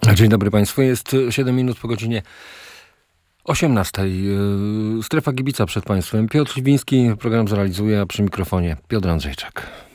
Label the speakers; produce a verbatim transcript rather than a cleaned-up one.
Speaker 1: Dzień dobry Państwu. Jest siedem minut po godzinie osiemnastej. Strefa Gibica przed Państwem. Piotr Wiński program zrealizuje, a przy mikrofonie Piotr Andrzejczak.